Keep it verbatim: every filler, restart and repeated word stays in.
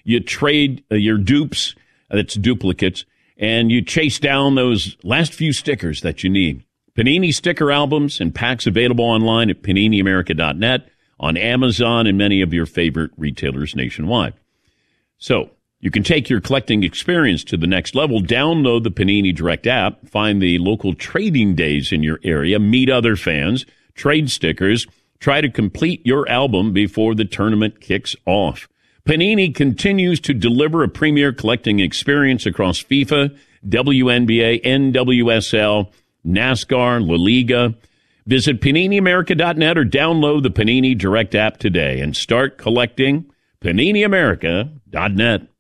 You trade uh, your dupes, that's duplicates, and you chase down those last few stickers that you need. Panini sticker albums and packs available online at panini america dot net, on Amazon, and many of your favorite retailers nationwide. So you can take your collecting experience to the next level. Download the Panini Direct app, find the local trading days in your area, meet other fans, trade stickers, try to complete your album before the tournament kicks off. Panini continues to deliver a premier collecting experience across FIFA, W N B A, N W S L, NASCAR, La Liga. Visit panini america dot net or download the Panini Direct app today and start collecting. panini america dot net.